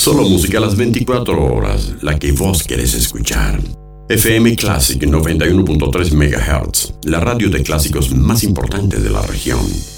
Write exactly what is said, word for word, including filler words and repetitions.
Solo música a las veinticuatro horas, la que vos querés escuchar. F M Classic noventa y uno punto tres megahertz, la radio de clásicos más importante de la región.